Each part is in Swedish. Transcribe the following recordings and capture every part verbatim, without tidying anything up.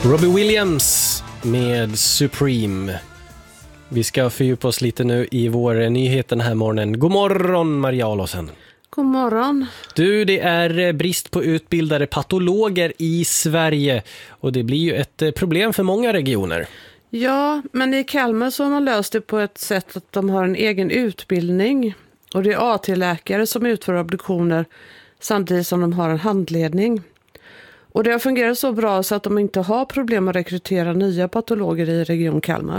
Robbie Williams med Supreme. Vi ska fördjupa oss lite nu i vår nyhet den här morgonen. God morgon, Maria Alåsen. God morgon. Du, det är brist på utbildade patologer i Sverige och det blir ju ett problem för många regioner. Ja, men i Kalmar så har man löst det på ett sätt att de har en egen utbildning. Och det är A T-läkare som utför obduktioner samtidigt som de har en handledning. Och det har fungerat så bra så att de inte har problem att rekrytera nya patologer i Region Kalmar.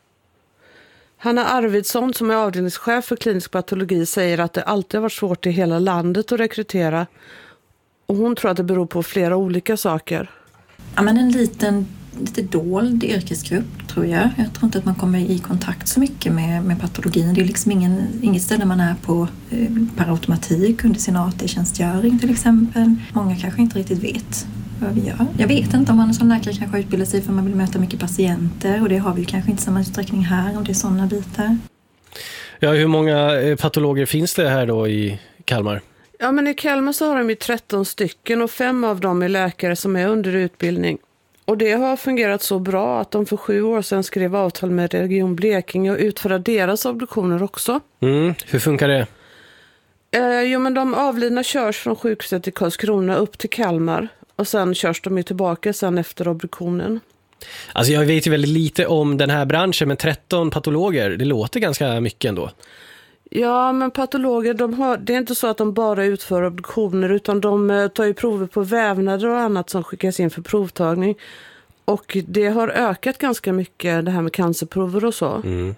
Hanna Arvidsson som är avdelningschef för klinisk patologi säger att det alltid har varit svårt i hela landet att rekrytera. Och hon tror att det beror på flera olika saker. Ja, men en liten, lite dold yrkesgrupp tror jag. Jag tror inte att man kommer i kontakt så mycket med, med patologin. Det är liksom ingen, inget ställe man är på eh, per automatik under sin A T-tjänstgöring till exempel. Många kanske inte riktigt vet vad vi gör. Jag vet inte om man som läkare kanske utbildar sig för man vill möta mycket patienter och det har vi kanske inte samma utsträckning här om det är sådana bitar. Ja, hur många patologer finns det här då i Kalmar? Ja, men i Kalmar så har de ju tretton stycken och fem av dem är läkare som är under utbildning. Och det har fungerat så bra att de för sju år sedan skrev avtal med Region Blekinge och utförde deras obduktioner också. Mm, hur funkar det? Eh, jo, men de avlidna körs från sjukhuset till Karlskrona upp till Kalmar. Och sen körs de ju tillbaka sen efter obduktionen. Alltså jag vet ju väldigt lite om den här branschen, men tretton patologer, det låter ganska mycket ändå. Ja, men patologer, de har, det är inte så att de bara utför obduktioner utan de tar ju prover på vävnader och annat som skickas in för provtagning. Och det har ökat ganska mycket det här med cancerprover och så. Mm.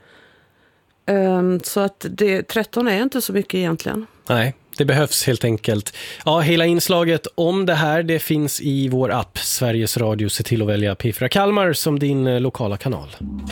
Um, så att det, tretton är inte så mycket egentligen. Nej, det behövs helt enkelt. Ja, hela inslaget om det här, det finns i vår app Sveriges Radio. Se till att välja P fyra Kalmar som din lokala kanal.